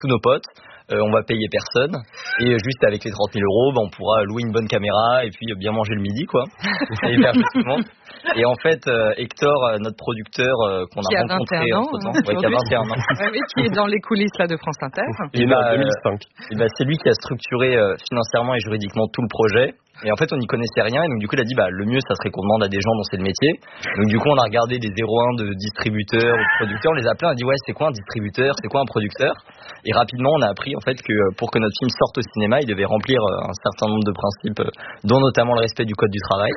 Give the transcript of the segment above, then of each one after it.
tous nos potes. On va payer personne et juste avec les 30 000 €, on pourra louer une bonne caméra et puis bien manger le midi, quoi. Et faire tout le monde. Et en fait, Hector, notre producteur qu'on a rencontré entre-temps, qui a 21 ans, qui est dans les coulisses là de France Inter. Et en 2005. C'est lui qui a structuré financièrement et juridiquement tout le projet. Et en fait, on n'y connaissait rien. Et donc, du coup, il a dit, le mieux, ça serait qu'on demande à des gens dont c'est le métier. Donc, du coup, on a regardé des 01 de distributeurs ou de producteurs. On les a appelés, on a dit, ouais, c'est quoi un distributeur? C'est quoi un producteur? Et rapidement, on a appris, en fait, que pour que notre film sorte au cinéma, il devait remplir un certain nombre de principes, dont notamment le respect du code du travail.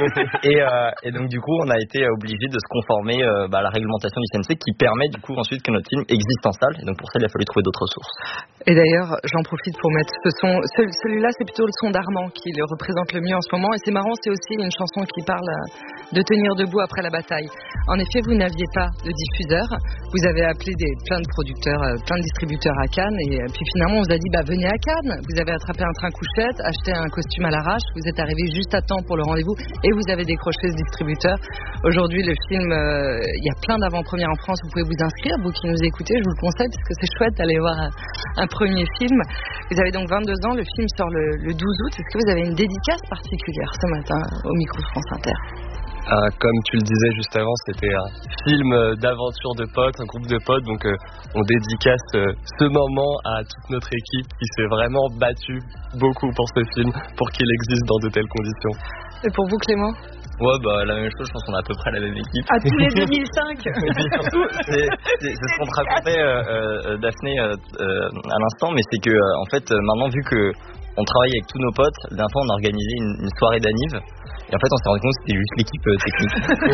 et donc, du coup, on a été obligé de se conformer à la réglementation du CNC qui permet, du coup, ensuite que notre film existe en salle. Et donc, pour ça, il a fallu trouver d'autres sources. Et d'ailleurs, j'en profite pour mettre ce son. Celui-là, c'est plutôt le son d'Armand qui le représente le mieux en ce moment. Et c'est marrant, c'est aussi une chanson qui parle de tenir debout après la bataille. En effet, vous n'aviez pas de diffuseur. Vous avez appelé plein de producteurs, plein de distributeurs à Cannes. Et puis finalement, on vous a dit, venez à Cannes. Vous avez attrapé un train couchette, acheté un costume à l'arrache. Vous êtes arrivé juste à temps pour le rendez-vous. Et vous avez décroché ce distributeur. Aujourd'hui, le film, il y a plein d'avant-premières en France. Vous pouvez vous inscrire, vous qui nous écoutez. Je vous le conseille parce que c'est chouette d'aller voir un premier film. Vous avez donc 22 ans. Le film sort le 12 août. Est-ce que vous avez une dédicace particulière ce matin au micro de France Inter? Comme tu le disais juste avant, c'était un film d'aventure de potes, un groupe de potes, donc on dédicace ce moment à toute notre équipe qui s'est vraiment battue beaucoup pour ce film, pour qu'il existe dans de telles conditions. Et pour vous, Clément? Ouais, la même chose, je pense qu'on a à peu près la même équipe. À tous les 2005. C'est ce qu'on te racontait, Daphné, à l'instant, mais c'est que, en fait, maintenant, vu que on travaille avec tous nos potes, la dernière fois, on a organisé une soirée d'anniv. Et en fait, on s'est rendu compte que c'était juste l'équipe technique.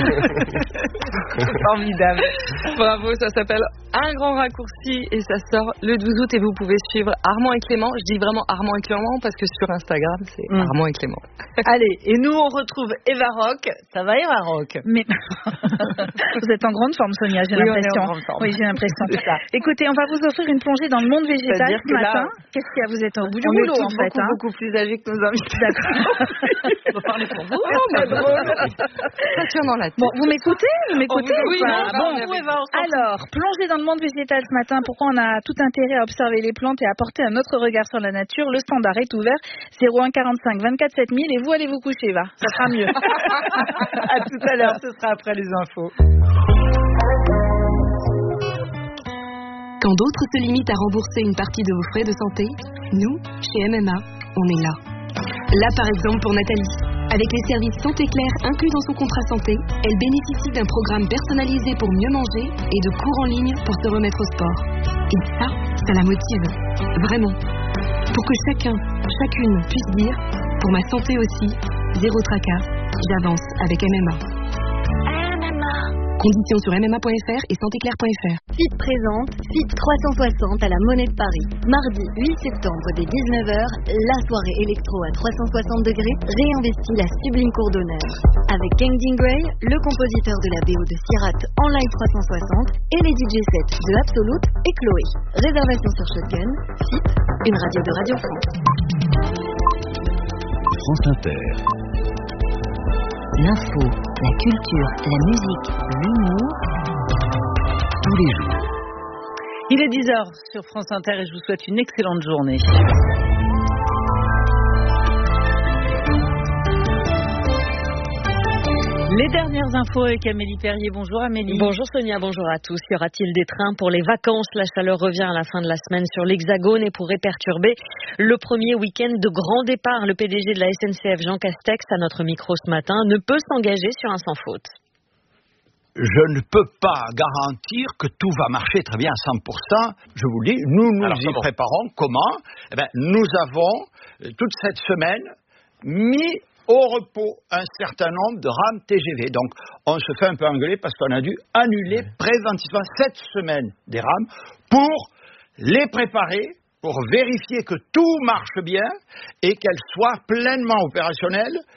Formidable. Bravo, ça s'appelle Un grand raccourci et ça sort le 12 août et vous pouvez suivre Armand et Clément. Je dis vraiment Armand et Clément parce que sur Instagram, c'est Armand et Clément. Allez, et nous, on retrouve Eva Rock. Ça va, Eva Rock? Mais vous êtes en grande forme, Sonia, j'ai l'impression. Oui, j'ai l'impression. Écoutez, on va vous offrir une plongée dans le monde végétal ce matin. Qu'est-ce qu'il y a? Vous êtes au bout du boulot, en fait. Beaucoup plus âgés que nos invités. D'accord. On va parler pour vous. Ça tient dans la tête. Bon, vous m'écoutez ou pas? Alors, plongée dans le monde végétal ce matin. Pourquoi on a tout intérêt à observer les plantes et à porter un autre regard sur la nature? Le standard est ouvert. 01 45 24 7000 et vous allez vous coucher, va. Ça sera mieux. À tout à l'heure, ce sera après les infos. Quand d'autres se limitent à rembourser une partie de vos frais de santé, nous, chez MMA, on est là. Là, par exemple, pour Nathalie. Avec les services Santé Claire inclus dans son contrat santé, elle bénéficie d'un programme personnalisé pour mieux manger et de cours en ligne pour se remettre au sport. Et ça la motive. Vraiment. Pour que chacune puisse dire, pour ma santé aussi, zéro tracas, j'avance avec MMA. Conditions sur MMA.fr et santéclaire.fr. FIT présente FIT 360 à la Monnaie de Paris. Mardi 8 septembre dès 19h, la soirée électro à 360 degrés réinvestit la sublime cour d'honneur. Avec Kangding Gray, le compositeur de la BO de Sirat en live 360 et les DJ sets de Absolute et Chloé. Réservation sur Shotgun. FIT, une radio de Radio France. France Inter. L'info, la culture, la musique, l'humour, tous les jours. Il est 10h sur France Inter et je vous souhaite une excellente journée. Les dernières infos avec Amélie Perrier. Bonjour Amélie. Bonjour Sonia, bonjour à tous. Y aura-t-il des trains pour les vacances? La chaleur revient à la fin de la semaine sur l'Hexagone et pourrait perturber le premier week-end de grand départ. Le PDG de la SNCF, Jean Castex, à notre micro ce matin, ne peut s'engager sur un sans faute. Je ne peux pas garantir que tout va marcher très bien à 100%. Je vous le dis, nous y préparons. Comment? Nous avons, toute cette semaine, mis au repos un certain nombre de rames TGV. Donc, on se fait un peu engueuler parce qu'on a dû annuler préventivement cette semaine des rames pour les préparer, pour vérifier que tout marche bien et qu'elles soient pleinement opérationnelles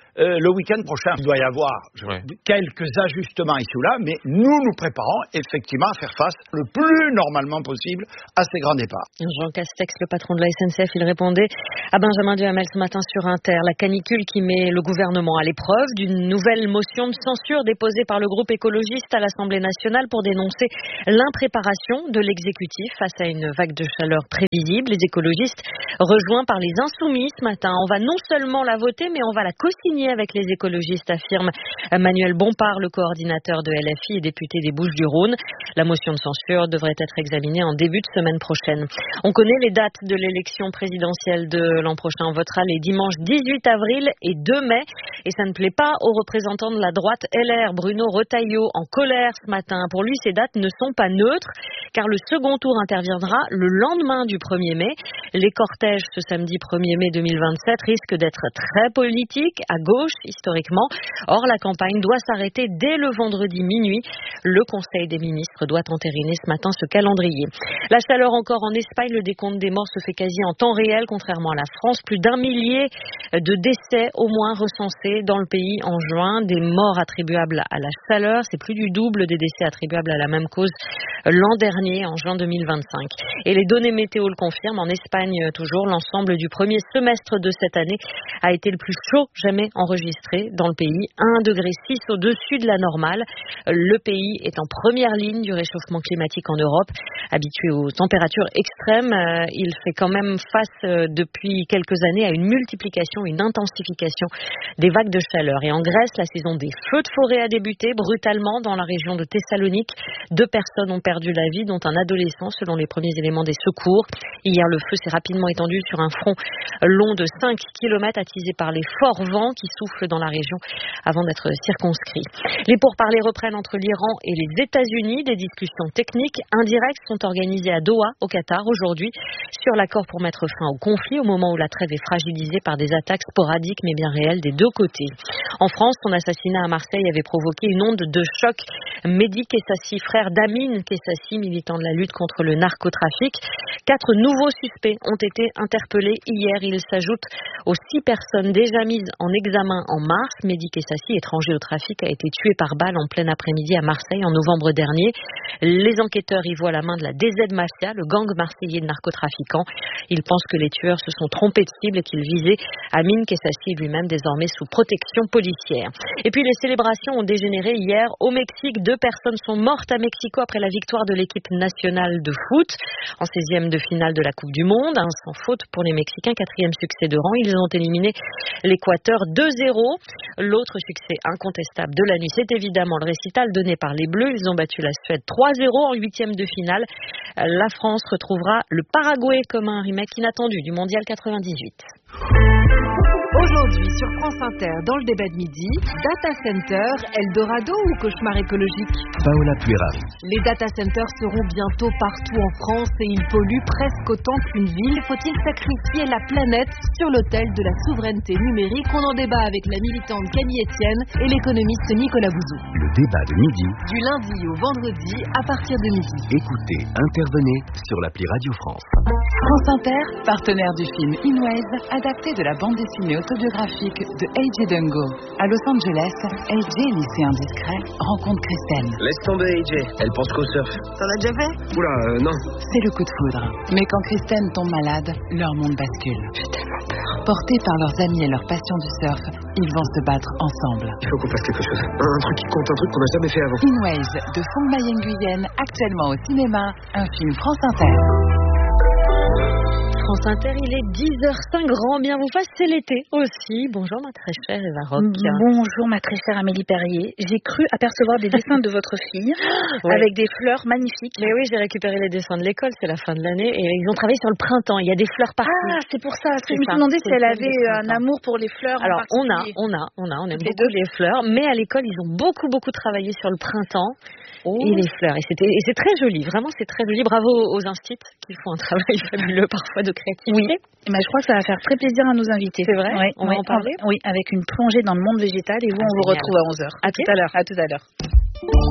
le week-end prochain. Il doit y avoir quelques ajustements ici ou là, mais nous préparons effectivement à faire face le plus normalement possible à ces grands départs. Jean Castex, le patron de la SNCF, il répondait à Benjamin Duhamel ce matin sur Inter. La canicule qui met le gouvernement à l'épreuve d'une nouvelle motion de censure déposée par le groupe écologiste à l'Assemblée nationale pour dénoncer l'impréparation de l'exécutif face à une vague de chaleur prévisible. Les écologistes rejoints par les Insoumis ce matin. On va non seulement la voter, mais on va la co-signer avec les écologistes, affirme Manuel Bompard, le coordinateur de LFI et député des Bouches-du-Rhône. La motion de censure devrait être examinée en début de semaine prochaine. On connaît les dates de l'élection présidentielle de l'an prochain. On votera les dimanches 18 avril et 2 mai. Et ça ne plaît pas aux représentants de la droite LR. Bruno Retailleau en colère ce matin. Pour lui, ces dates ne sont pas neutres, car le second tour interviendra le lendemain du 1er mai. Les cortèges ce samedi 1er mai 2027 risquent d'être très politiques, à gauche historiquement. Or, la campagne doit s'arrêter dès le vendredi minuit. Le Conseil des ministres doit entériner ce matin ce calendrier. La chaleur encore en Espagne, le décompte des morts se fait quasi en temps réel, contrairement à la France. Plus d'1 millier de décès au moins recensés dans le pays en juin. Des morts attribuables à la chaleur, c'est plus du double des décès attribuables à la même cause l'an dernier, en juin 2025. Et les données météo le confirment. En Espagne, toujours, l'ensemble du premier semestre de cette année a été le plus chaud jamais enregistré dans le pays. 1,6 degré au-dessus de la normale. Le pays est en première ligne du réchauffement climatique en Europe. Habitué aux températures extrêmes, il fait quand même face depuis quelques années à une multiplication, une intensification des vagues de chaleur. Et en Grèce, la saison des feux de forêt a débuté brutalement dans la région de Thessalonique. 2 personnes ont perdu la vie, dont un adolescent, selon les premiers éléments des secours. Hier, le feu s'est rapidement étendu sur un front long de 5 km, attisé par les forts vents qui soufflent dans la région avant d'être circonscrits. Les pourparlers reprennent entre l'Iran et les États-Unis. Des discussions techniques indirectes sont organisées à Doha, au Qatar, aujourd'hui, sur l'accord pour mettre fin au conflit, au moment où la trêve est fragilisée par des attaques sporadiques mais bien réelles des 2 côtés. En France, son assassinat à Marseille avait provoqué une onde de choc. Mehdi Kessassi, frère d'Amine Kessassi, militant de la lutte contre le narcotrafic. 4 nouveaux suspects ont été interpellés hier. Ils s'ajoutent aux 6 personnes déjà mises en examen en mars. Mehdi Kessassi, étranger au trafic, a été tué par balle en plein après-midi à Marseille en novembre dernier. Les enquêteurs y voient la main de la DZ Mafia, le gang marseillais de narcotrafiquants. Ils pensent que les tueurs se sont trompés de cible et qu'ils visaient Amine Kessassi lui-même, désormais sous protection policière. Et puis les célébrations ont dégénéré hier au Mexique. 2 personnes sont mortes à Mexico après la victoire de l'équipe nationale de foot en 16e de finale de la Coupe du Monde. Sans faute pour les Mexicains, 4e succès de rang. Ils ont éliminé l'Équateur 2-0. L'autre succès incontestable de la nuit, c'est évidemment le récital donné par les Bleus. Ils ont battu la Suède 3-0 en 8e de finale. La France retrouvera le Paraguay comme un remake inattendu du Mondial 98. Aujourd'hui sur France Inter, dans le débat de midi, data center, Eldorado ou cauchemar écologique? Paola Puerari. Les data centers seront bientôt partout en France et ils polluent presque autant qu'une ville. Faut-il sacrifier la planète sur l'autel de la souveraineté numérique? On en débat avec la militante Camille Etienne et l'économiste Nicolas Bouzou. Le débat de midi. Du lundi au vendredi à partir de midi. Écoutez, intervenez sur l'appli Radio France. France Inter, partenaire du film Inways, adapté de la bande dessinée autobiographique de A.J. Dungo. À Los Angeles, A.J., lycéen discret, rencontre Kristen. Laisse tomber A.J., elle pense qu'au surf. T'en as déjà fait? Oula, non. C'est le coup de foudre. Mais quand Kristen tombe malade, leur monde bascule. J'ai tellement peur. Portés par leurs amis et leur passion du surf, ils vont se battre ensemble. Il faut qu'on fasse quelque chose. Un truc qui compte, un truc qu'on n'a jamais fait avant. Inways de Fong Mayen-Nguyen, actuellement au cinéma, un film France Inter. France Inter, il est 10h05, grand bien vous fasse, c'est l'été aussi. Bonjour ma très chère Eva Rock. Bonjour ma très chère Amélie Perrier. J'ai cru apercevoir des dessins de votre fille avec des fleurs magnifiques. Mais oui, j'ai récupéré les dessins de l'école, c'est la fin de l'année et ils ont travaillé sur le printemps, il y a des fleurs partout. Ah, c'est pour ça, je me suis demandé si elle avait un amour pour les fleurs. Alors on aime beaucoup les fleurs, mais à l'école ils ont beaucoup travaillé sur le printemps. Et les fleurs. Et c'est très joli, vraiment c'est très joli. Bravo aux instituts qui font un travail fabuleux parfois de créativité. Oui, mais je crois que ça va faire très plaisir à nos invités. C'est vrai, on va en parler. Oui, avec une plongée dans le monde végétal et vous, on vous retrouve à 11h. À tout à l'heure. À tout à l'heure.